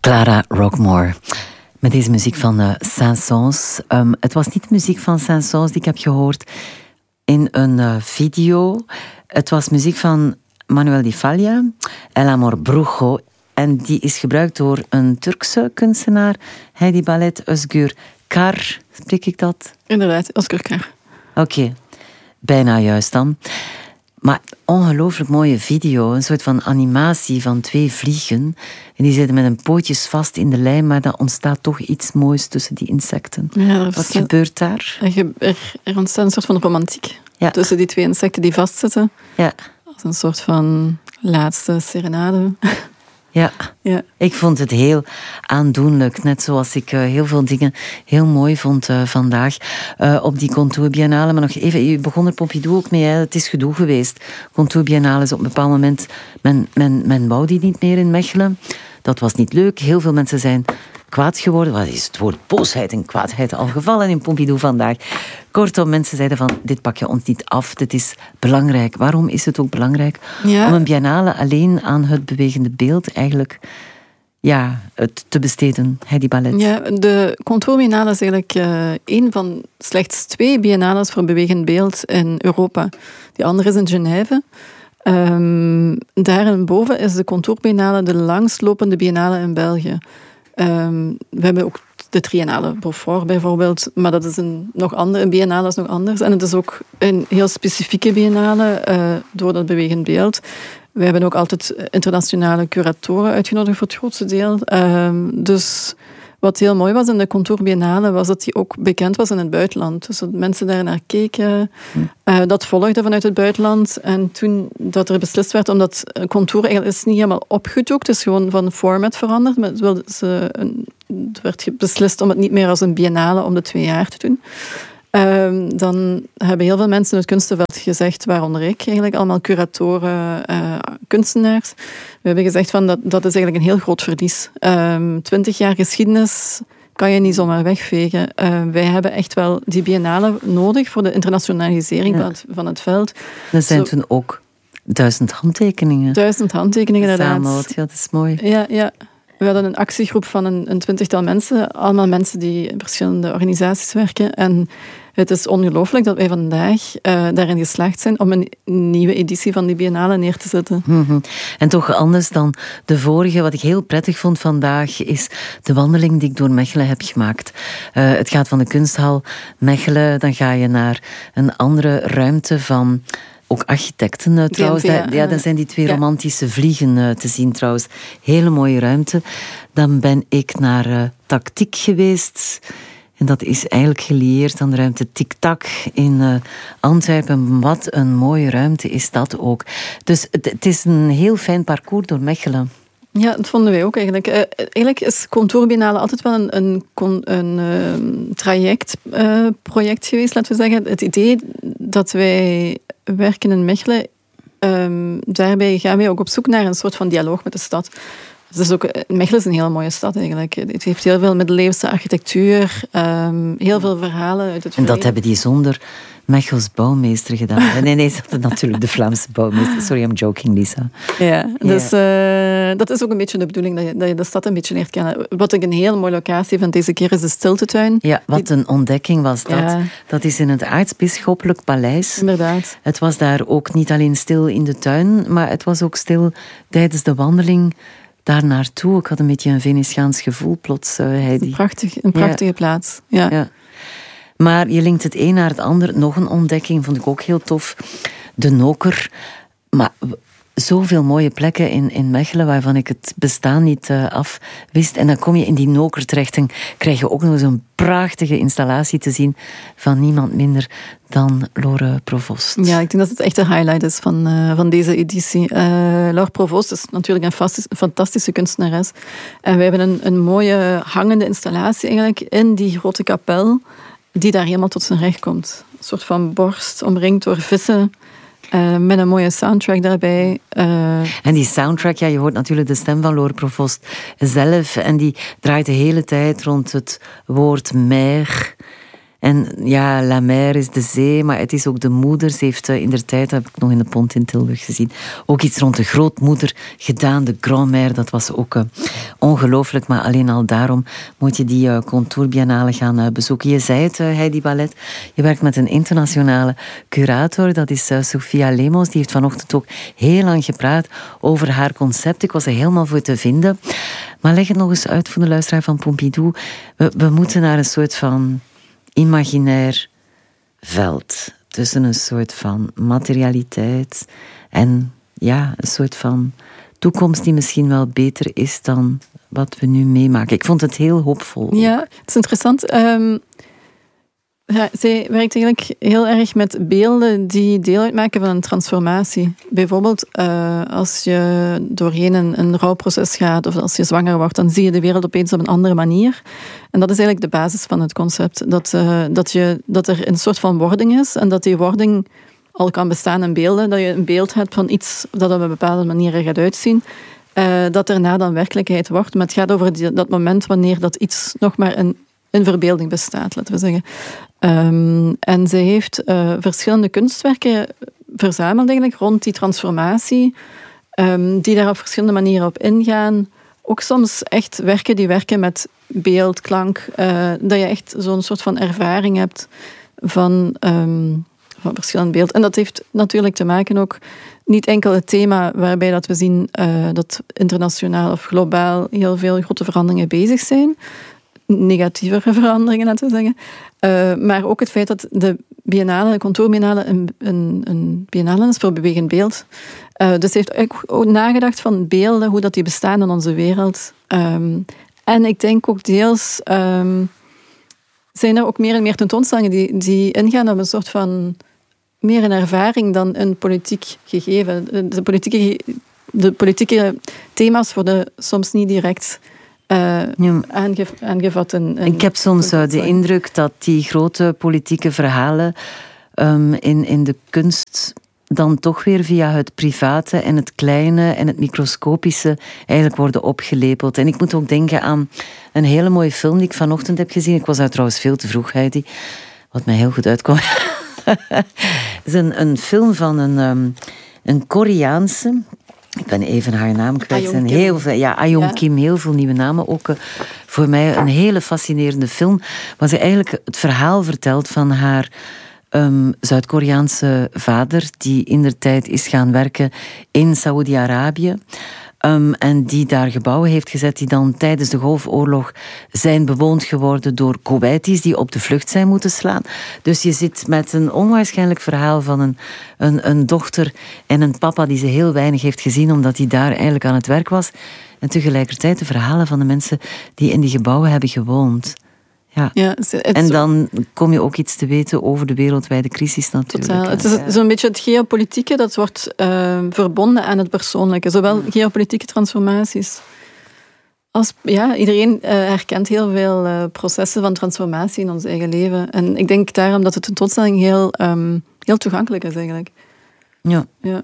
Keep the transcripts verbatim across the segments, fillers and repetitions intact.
Clara Rockmore. Met deze muziek van uh, Saint-Saëns. Um, het was niet de muziek van Saint-Saëns die ik heb gehoord in een uh, video. Het was muziek van Manuel Di Falla, El Amor Brujo. En die is gebruikt door een Turkse kunstenaar, Heidi Ballet Özgür Kar. Spreek ik dat? Inderdaad, Özgür Kar. Oké, okay. Bijna juist dan. Maar ongelooflijk mooie video, een soort van animatie van twee vliegen. En die zitten met hun pootjes vast in de lijm, maar dan ontstaat toch iets moois tussen die insecten. Ja, Wat is, gebeurt daar? Er, er, er ontstaat een soort van romantiek ja. tussen die twee insecten die vastzitten. Ja. Als een soort van laatste serenade. Ja. ja, ik vond het heel aandoenlijk. Net zoals ik uh, heel veel dingen heel mooi vond uh, vandaag uh, op die Contour Biennale. Maar nog even, je begon er Pompidou ook mee. Hè. Het is gedoe geweest. Contour Biennale is op een bepaald moment... Men, men, men wou die niet meer in Mechelen. Dat was niet leuk. Heel veel mensen zijn kwaad geworden. Wat is het woord boosheid en kwaadheid al gevallen in Pompidou vandaag? Kortom, mensen zeiden van, dit pak je ons niet af. Dit is belangrijk. Waarom is het ook belangrijk? Ja. Om een biennale alleen aan het bewegende beeld eigenlijk ja, het te besteden. Heidi Ballet. Ja, de Contour Biennale is eigenlijk uh, één van slechts twee biennales voor bewegend beeld in Europa. Die andere is in Genève. Um, daarboven is de Contour Biennale de langstlopende biennale in België. Um, we hebben ook de Triennale Beaufort bijvoorbeeld, maar dat is een nog andere, een biennale is nog anders. En het is ook een heel specifieke biennale uh, door dat bewegend beeld. We hebben ook altijd internationale curatoren uitgenodigd voor het grootste deel. Um, dus wat heel mooi was in de Contour Biennale was dat die ook bekend was in het buitenland. Dus dat mensen daar naar keken, uh, dat volgden vanuit het buitenland. En toen dat er beslist werd, omdat Contour eigenlijk is niet helemaal opgedoekt, het is gewoon van format veranderd. Maar het, ze, het werd beslist om het niet meer als een biennale om de twee jaar te doen. Um, dan hebben heel veel mensen in het kunstenveld gezegd, waaronder ik eigenlijk, allemaal curatoren, uh, kunstenaars. We hebben gezegd van dat, dat is eigenlijk een heel groot verlies. Um, twintig jaar geschiedenis kan je niet zomaar wegvegen. Uh, wij hebben echt wel die biennale nodig voor de internationalisering ja. van, het, van het veld. Er zijn Zo, toen ook duizend handtekeningen. Duizend handtekeningen, inderdaad. Ja, dat is mooi. Ja, ja. We hadden een actiegroep van een, een twintigtal mensen. Allemaal mensen die in verschillende organisaties werken. En het is ongelooflijk dat wij vandaag uh, daarin geslaagd zijn om een nieuwe editie van die biennale neer te zetten. Mm-hmm. En toch anders dan de vorige. Wat ik heel prettig vond vandaag is de wandeling die ik door Mechelen heb gemaakt. Uh, het gaat van de kunsthal Mechelen. Dan ga je naar een andere ruimte van... Ook architecten uh, trouwens. G M P, ja, ja, dan zijn die twee ja. romantische vliegen uh, te zien trouwens. Hele mooie ruimte. Dan ben ik naar uh, Tactiek geweest. En dat is eigenlijk gelieerd aan de ruimte Tic-Tac in uh, Antwerpen. Wat een mooie ruimte is dat ook. Dus het, het is een heel fijn parcours door Mechelen. Ja, dat vonden wij ook eigenlijk. Uh, eigenlijk is Contour Biennale altijd wel een, een, een uh, trajectproject uh, geweest, laten we zeggen. Het idee dat wij werken in Mechelen, um, daarbij gaan wij ook op zoek naar een soort van dialoog met de stad. Dus ook, Mechelen is een hele mooie stad eigenlijk. Het heeft heel veel middeleeuwse architectuur, um, heel veel verhalen uit het verleden. En dat hebben die zonder Mechels bouwmeester gedaan. Nee, nee, dat is natuurlijk de Vlaamse bouwmeester. Sorry, I'm joking, Lisa. Ja, dus yeah. uh, dat is ook een beetje de bedoeling, dat je, dat je de stad een beetje leert kennen. Wat ik een heel mooie locatie vind deze keer is de Stiltetuin. Ja, wat een ontdekking was dat. Ja. Dat is in het aartsbisschoppelijk paleis. Inderdaad. Het was daar ook niet alleen stil in de tuin, maar het was ook stil tijdens de wandeling daar naartoe. Ik had een beetje een Venetiaans gevoel plots, uh, Heidi. Een, prachtig, een prachtige ja. plaats. Ja. ja. Maar je linkt het een naar het ander. Nog een ontdekking vond ik ook heel tof. De Noker. Maar zoveel mooie plekken in, in Mechelen waarvan ik het bestaan niet uh, af wist. En dan kom je in die Noker terecht en krijg je ook nog zo'n prachtige installatie te zien van niemand minder dan Laure Provoost. Ja, ik denk dat het echt de highlight is van, uh, van deze editie. Uh, Laure Provoost is natuurlijk een fantastische, fantastische kunstenares. En wij hebben een, een mooie hangende installatie eigenlijk in die grote kapel die daar helemaal tot zijn recht komt. Een soort van borst, omringd door vissen, uh, met een mooie soundtrack daarbij. Uh, en die soundtrack, ja, je hoort natuurlijk de stem van Laure Provoost zelf, en die draait de hele tijd rond het woord mer. En ja, La Mer is de zee, maar het is ook de moeder. Ze heeft uh, in der tijd, heb ik nog in de Pont in Tilburg gezien, ook iets rond de grootmoeder gedaan, de Grand-mère. Dat was ook uh, ongelooflijk, maar alleen al daarom moet je die uh, Contourbiennale gaan uh, bezoeken. Je zei het, uh, Heidi Ballet, je werkt met een internationale curator, dat is uh, Sofia Lemos. Die heeft vanochtend ook heel lang gepraat over haar concept. Ik was er helemaal voor te vinden. Maar leg het nog eens uit voor de luisteraar van Pompidou. We, we moeten naar een soort van imaginair veld tussen een soort van materialiteit en ja, een soort van toekomst die misschien wel beter is dan wat we nu meemaken. Ik vond het heel hoopvol. Ja, het is interessant. Um, ja, zij werkt eigenlijk heel erg met beelden die deel uitmaken van een transformatie. Bijvoorbeeld uh, als je doorheen een, een rouwproces gaat of als je zwanger wordt, dan zie je de wereld opeens op een andere manier. En dat is eigenlijk de basis van het concept. Dat, uh, dat, je, dat er een soort van wording is en dat die wording al kan bestaan in beelden. Dat je een beeld hebt van iets dat op een bepaalde manier er gaat uitzien. Uh, dat daarna dan werkelijkheid wordt. Maar het gaat over die, dat moment wanneer dat iets nog maar in, in verbeelding bestaat, laten we zeggen. Um, en zij heeft uh, verschillende kunstwerken verzameld eigenlijk rond die transformatie, um, die daar op verschillende manieren op ingaan. Ook soms echt werken die werken met beeld, klank, uh, dat je echt zo'n soort van ervaring hebt van, um, van verschillend beeld. En dat heeft natuurlijk te maken ook niet enkel het thema waarbij dat we zien uh, dat internationaal of globaal heel veel grote veranderingen bezig zijn. Negatievere veranderingen, laten we zeggen. Uh, maar ook het feit dat de biennale, de Contourbiennale, een, een, een biennale is voor bewegend beeld. Uh, dus ze heeft ook nagedacht van beelden, hoe dat die bestaan in onze wereld. Um, en ik denk ook deels um, zijn er ook meer en meer tentoonstellingen die, die ingaan op een soort van meer een ervaring dan een politiek gegeven. De politieke, de politieke thema's worden soms niet direct Uh, ja. aange, aangevat. In, in ik heb soms uh, de indruk dat die grote politieke verhalen um, in, in de kunst dan toch weer via het private en het kleine en het microscopische eigenlijk worden opgelepeld. En ik moet ook denken aan een hele mooie film die ik vanochtend heb gezien. Ik was daar trouwens veel te vroeg, Heidi, wat mij heel goed uitkwam. Het is een, een film van een, um, een Koreaanse... Ik ben even haar naam kwijt. Ayong Kim. Heel veel, ja, Ayong ja. Kim, heel veel nieuwe namen. Ook uh, voor mij een hele fascinerende film. Waar ze eigenlijk het verhaal vertelt van haar um, Zuid-Koreaanse vader, die indertijd is gaan werken in Saoedi-Arabië. Um, en die daar gebouwen heeft gezet die dan tijdens de Golfoorlog zijn bewoond geworden door Koweitis die op de vlucht zijn moeten slaan. Dus je zit met een onwaarschijnlijk verhaal van een, een, een dochter en een papa die ze heel weinig heeft gezien omdat hij daar eigenlijk aan het werk was. En tegelijkertijd de verhalen van de mensen die in die gebouwen hebben gewoond. Ja. Ja, en dan kom je ook iets te weten over de wereldwijde crisis natuurlijk. Totaal. Het is ja. zo'n beetje het geopolitieke dat wordt uh, verbonden aan het persoonlijke. Zowel geopolitieke transformaties als... Ja, iedereen uh, herkent heel veel uh, processen van transformatie in ons eigen leven. En ik denk daarom dat de tentoonstelling heel, um, heel toegankelijk is eigenlijk. Ja. Ja.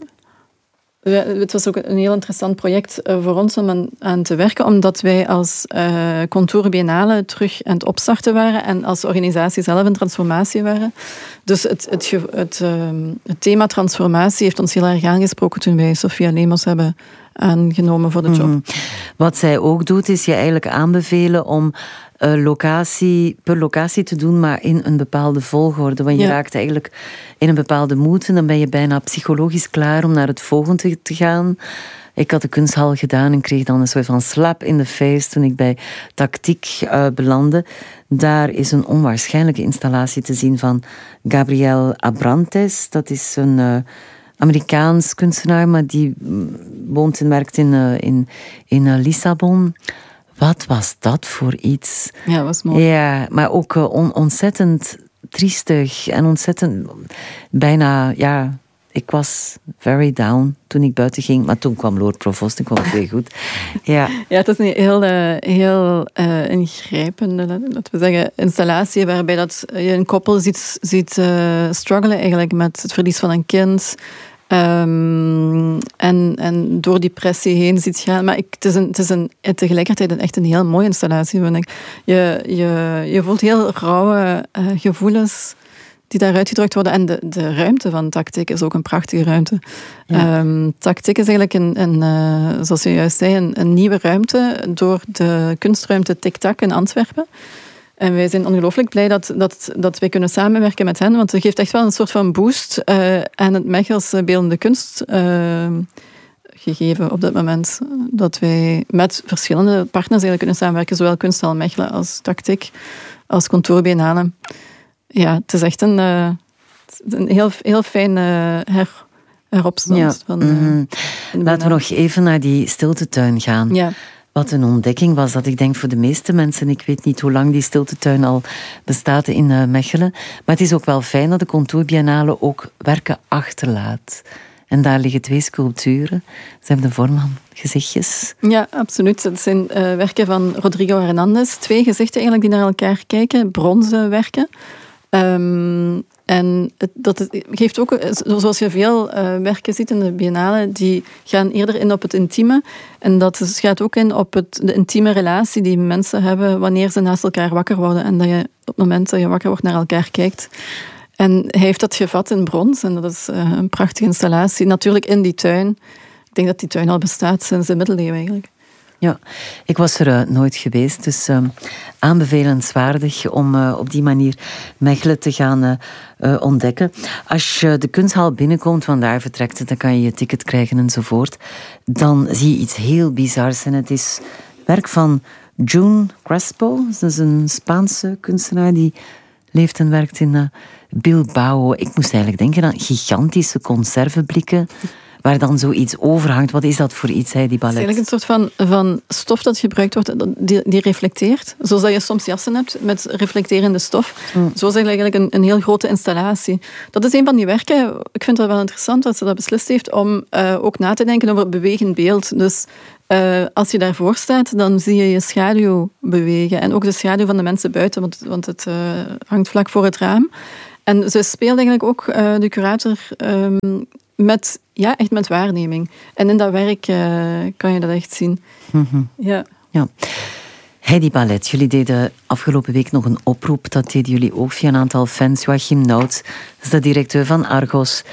Het was ook een heel interessant project voor ons om aan te werken, omdat wij als uh, Contourbiennale terug aan het opstarten waren en als organisatie zelf in transformatie waren. Dus het, het, het, uh, het thema transformatie heeft ons heel erg aangesproken toen wij Sofia Lemos hebben aangenomen voor de job. Mm-hmm. Wat zij ook doet, is je eigenlijk aanbevelen om uh, locatie per locatie te doen, maar in een bepaalde volgorde. Want je ja. raakt eigenlijk in een bepaalde moed en dan ben je bijna psychologisch klaar om naar het volgende te gaan. Ik had de kunsthal gedaan en kreeg dan een soort van slap in de face toen ik bij Tactiek uh, belandde. Daar is een onwaarschijnlijke installatie te zien van Gabriel Abrantes. Dat is een uh, Amerikaans kunstenaar, maar die woont en werkt in, uh, in, in uh, Lissabon. Wat was dat voor iets? Ja, dat was mooi. Ja, maar ook uh, on, ontzettend triestig en ontzettend bijna, ja... Ik was very down toen ik buiten ging. Maar toen kwam Lord Provost, ik kwam het weer goed. Ja, ja, het is een heel, uh, heel uh, ingrijpende, laten we zeggen, installatie waarbij dat je een koppel ziet, ziet uh, struggelen eigenlijk met het verlies van een kind. Um, en, en door die pressie heen ziet gaan. Maar ik, het is, een, het is een, tegelijkertijd een, echt een heel mooie installatie, vind ik. Je, je, je voelt heel rauwe uh, gevoelens die daar uitgedrukt worden. En de, de ruimte van Tactic is ook een prachtige ruimte. Ja. Um, Tactic is eigenlijk, een, een, uh, zoals je juist zei, een, een nieuwe ruimte door de kunstruimte Tic-Tac in Antwerpen. En wij zijn ongelooflijk blij dat, dat, dat wij kunnen samenwerken met hen, want het geeft echt wel een soort van boost uh, aan het Mechels beeldende kunst uh, gegeven op dit moment. Dat wij met verschillende partners eigenlijk kunnen samenwerken, zowel Kunsthal Mechelen als Tactic, als Contourbiennale. Ja, het is echt een, uh, een heel, heel fijn uh, her, heropstand. Ja. Van, uh, mm-hmm. Laten we nog even naar die stiltetuin gaan. Ja. Wat een ontdekking was dat, ik denk voor de meeste mensen, ik weet niet hoe lang die stiltetuin al bestaat in uh, Mechelen, maar het is ook wel fijn dat de Contourbiennale ook werken achterlaat. En daar liggen twee sculpturen. Ze hebben de vorm van gezichtjes. Ja, absoluut. Het zijn uh, werken van Rodrigo Hernandez. Twee gezichten eigenlijk die naar elkaar kijken. Bronzen werken. Um, en het, dat het geeft ook, zoals je veel uh, werken ziet in de biennale, die gaan eerder in op het intieme. En dat gaat ook in op het, de intieme relatie die mensen hebben wanneer ze naast elkaar wakker worden. En dat je op het moment dat je wakker wordt naar elkaar kijkt. En hij heeft dat gevat in brons. En dat is uh, een prachtige installatie. Natuurlijk in die tuin. Ik denk dat die tuin al bestaat sinds de middeleeuwen eigenlijk. Ja, ik was er uh, nooit geweest, dus uh, aanbevelenswaardig om uh, op die manier Mechelen te gaan uh, uh, ontdekken. Als je de kunsthal binnenkomt, vandaar vertrekt het, dan kan je je ticket krijgen enzovoort. Dan zie je iets heel bizars en het is werk van June Crespo. Dat is een Spaanse kunstenaar die leeft en werkt in uh, Bilbao. Ik moest eigenlijk denken aan gigantische conserveblikken waar dan zoiets overhangt. Wat is dat voor iets, hè, die ballet? Het is eigenlijk een soort van, van stof dat gebruikt wordt, die, die reflecteert. Zoals dat je soms jassen hebt met reflecterende stof. Mm. Zo is het eigenlijk een, een heel grote installatie. Dat is een van die werken. Ik vind het wel interessant dat ze dat beslist heeft om uh, ook na te denken over het bewegend beeld. Dus uh, als je daarvoor staat, dan zie je je schaduw bewegen. En ook de schaduw van de mensen buiten, want, want het uh, hangt vlak voor het raam. En ze speelt eigenlijk ook, uh, de curator, um, met, ja, echt met waarneming. En in dat werk uh, kan je dat echt zien. Mm-hmm. Ja. Ja. Heidi Ballet, jullie deden afgelopen week nog een oproep. Dat deden jullie ook via een aantal fans. Joachim Nouts, dat is de directeur van Argos.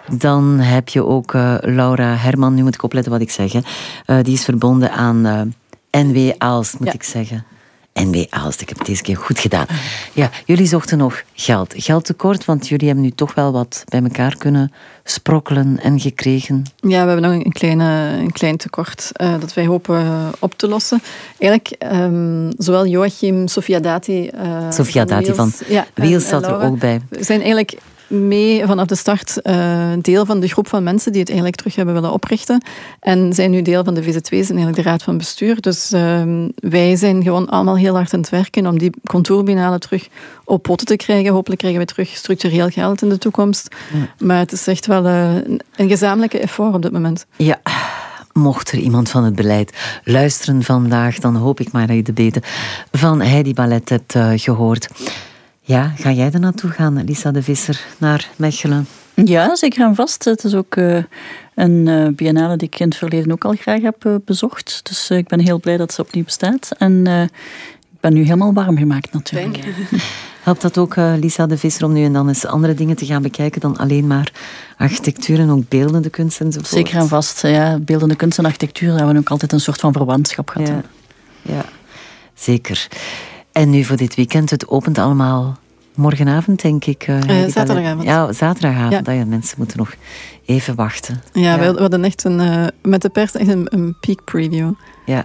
Dan heb je ook uh, Laura Herman, nu moet ik opletten wat ik zeg. Hè. Uh, die is verbonden aan uh, N W Aalst, moet ja. ik zeggen. N W Aalst, ik heb het deze keer goed gedaan. Ja, jullie zochten nog geld. Geldtekort, want jullie hebben nu toch wel wat bij elkaar kunnen sprokkelen en gekregen. Ja, we hebben nog een, kleine, een klein tekort uh, dat wij hopen uh, op te lossen. Eigenlijk, um, zowel Joachim, Sofia Dati... Uh, Sofia van Dati van ja, Wiels zat er ook bij. We zijn eigenlijk mee vanaf de start uh, deel van de groep van mensen die het eigenlijk terug hebben willen oprichten. En zijn nu deel van de V Z W, zijn eigenlijk de raad van bestuur. Dus uh, wij zijn gewoon allemaal heel hard aan het werken om die Contourbiennale terug op poten te krijgen. Hopelijk krijgen we terug structureel geld in de toekomst. Ja. Maar het is echt wel uh, een gezamenlijke effort op dit moment. Ja. Mocht er iemand van het beleid luisteren vandaag, dan hoop ik maar dat je de beten van Heidi Ballet hebt uh, gehoord. Ja, ga jij er naartoe gaan, Lisa de Visser, naar Mechelen? Ja, zeker en vast. Het is ook uh, een uh, biennale die ik in het verleden ook al graag heb uh, bezocht. Dus uh, ik ben heel blij dat ze opnieuw bestaat. En uh, ik ben nu helemaal warm gemaakt natuurlijk. Helpt dat ook, uh, Lisa de Visser, om nu en dan eens andere dingen te gaan bekijken dan alleen maar architectuur en ook beeldende kunst enzovoort? Zeker en vast. Ja, beeldende kunst en architectuur hebben we ook altijd een soort van verwantschap gehad. Ja, ja, zeker. En nu voor dit weekend, het opent allemaal morgenavond, denk ik. Uh, uh, zaterdagavond. Ja, zaterdagavond. Ja. Ja, mensen moeten nog even wachten. Ja, ja. we hadden echt een, uh, met de pers echt een, een peak preview. Ja.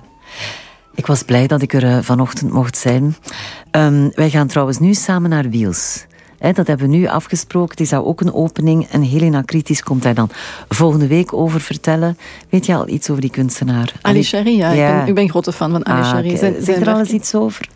Ik was blij dat ik er uh, vanochtend mocht zijn. Um, wij gaan trouwens nu samen naar Wiels. He, dat hebben we nu afgesproken. Het is daar ook een opening. En Helena Kritisch komt daar dan volgende week over vertellen. Weet je al iets over die kunstenaar? Ali Sherry, ja. ja. Ik, ben, ik ben grote fan van Ali ah, Sherry. Zijn, zeg er al eens iets over?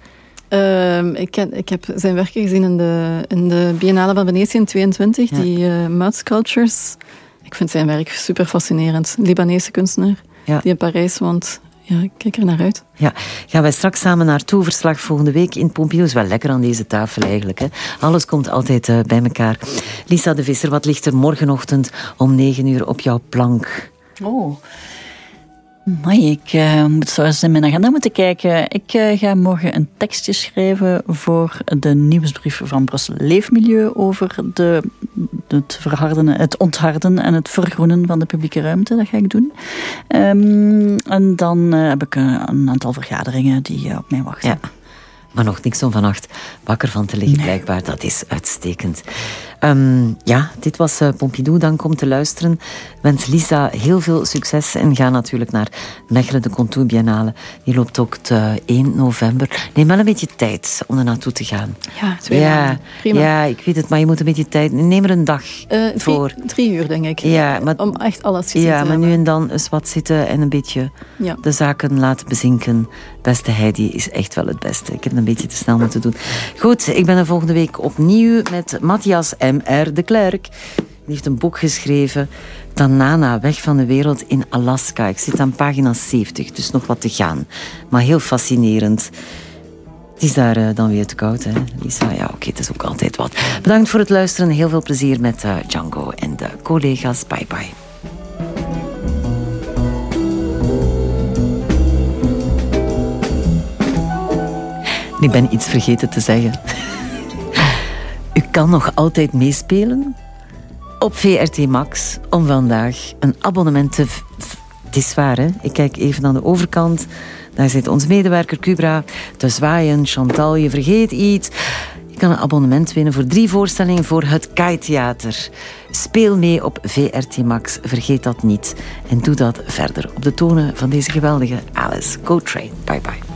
Uh, ik, ken, ik heb zijn werken gezien in de, in de Biennale van Venetië in tweeëntwintig. Ja. Die uh, mud sculptures. Ik vind zijn werk super fascinerend. Libanese kunstenaar, ja. die in Parijs woont. ja, ik kijk er naar uit. Ja, gaan wij straks samen naartoe. Verslag volgende week in Pompidou. Is wel lekker aan deze tafel eigenlijk. Hè? Alles komt altijd uh, bij elkaar. Lisa de Visser, wat ligt er morgenochtend om negen uur op jouw plank? Oh... Amai, ik uh, moet zo eens in mijn agenda moeten kijken. Ik uh, ga morgen een tekstje schrijven voor de nieuwsbrief van Brussel Leefmilieu over de, het, verharden, het ontharden en het vergroenen van de publieke ruimte. Dat ga ik doen. Um, en dan uh, heb ik een, een aantal vergaderingen die uh, op mij wachten. Ja. Maar nog niks om vannacht wakker van te liggen, nee. blijkbaar. Dat is uitstekend. Um, ja, dit was uh, Pompidou. Dank om te luisteren. Wens Lisa heel veel succes en ga natuurlijk naar Mechelen, de Contour Biennale. Die loopt ook de één november. Neem wel een beetje tijd om er naartoe te gaan. Ja, twee ja, maanden. Prima. Ja, ik weet het, maar je moet een beetje tijd... Neem er een dag uh, drie, voor. Drie uur, denk ik. Ja, maar, om echt alles gezien ja, te maar hebben. nu en dan eens wat zitten en een beetje ja. de zaken laten bezinken. Beste Heidi is echt wel het beste. Ik heb het een beetje te snel moeten doen. Goed, ik ben er volgende week opnieuw met Matthias M R de Klerk. Die heeft een boek geschreven, Tanana, weg van de wereld in Alaska. Ik zit aan pagina zeventig, dus nog wat te gaan. Maar heel fascinerend. Het is daar uh, dan weer te koud, hè, Lisa? Ja, oké, okay, het is ook altijd wat. Bedankt voor het luisteren. Heel veel plezier met uh, Django en de collega's. Bye bye. Ik ben iets vergeten te zeggen. U kan nog altijd meespelen op V R T Max om vandaag een abonnement te... V- Het is waar, hè? Ik kijk even aan de overkant. Daar zit ons medewerker Cubra te zwaaien. Chantal, je vergeet iets. Je kan een abonnement winnen voor drie voorstellingen voor het Kai Theater. Speel mee op V R T Max. Vergeet dat niet. En doe dat verder op de tonen van deze geweldige Alice. Go Train. Bye bye.